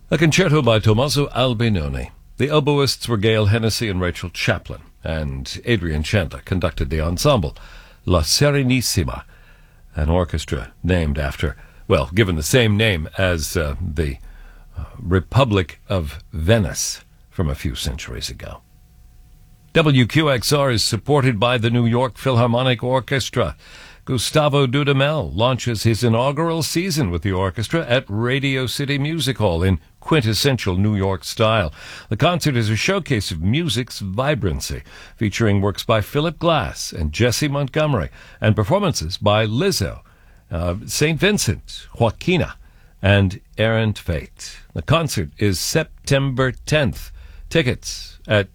A concerto by Tommaso Albinoni. The oboists were Gail Hennessy and Rachel Chaplin, and Adrian Chandler conducted the ensemble. La Serenissima, an orchestra named after, well, given the same name as the Republic of Venice from a few centuries ago. WQXR is supported by the New York Philharmonic Orchestra. Gustavo Dudamel launches his inaugural season with the orchestra at Radio City Music Hall in quintessential New York style. The concert is a showcase of music's vibrancy, featuring works by Philip Glass and Jesse Montgomery, and performances by Lizzo, St. Vincent, Joaquina, and Errant Fate. The concert is September 10th. Tickets at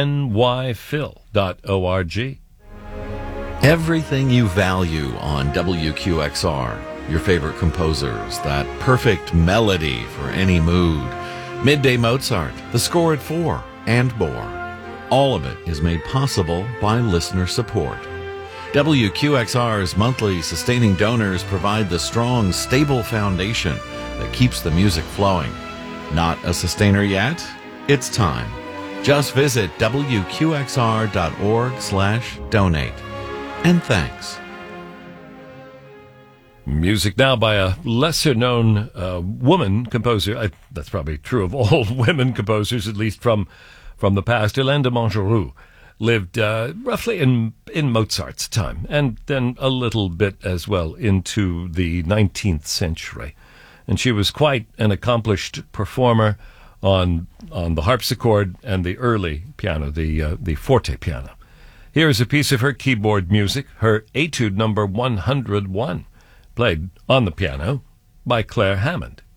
nyphil.org. Everything you value on WQXR, your favorite composers, that perfect melody for any mood, Midday Mozart, The Score at 4, and more. All of it is made possible by listener support. WQXR's monthly sustaining donors provide the strong, stable foundation that keeps the music flowing. Not a sustainer yet? It's time. Just visit WQXR.org/donate. And thanks. Music now by a lesser-known woman composer. That's probably true of all women composers, at least from the past. Hélène de Montgeroux lived roughly in Mozart's time, and then a little bit as well into the 19th century. And she was quite an accomplished performer on the harpsichord and the early piano, the forte piano. Here is a piece of her keyboard music, her Etude number 101, played on the piano by Claire Hammond.